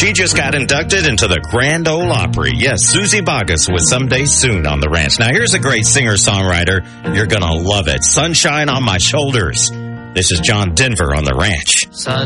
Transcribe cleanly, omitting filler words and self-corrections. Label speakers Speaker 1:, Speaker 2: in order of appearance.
Speaker 1: She just got inducted into the Grand Ole Opry. Yes, Susie Boggess was someday soon on the ranch. Now, here's a great singer-songwriter. You're going to love it. Sunshine on My Shoulders. This is John Denver on the ranch.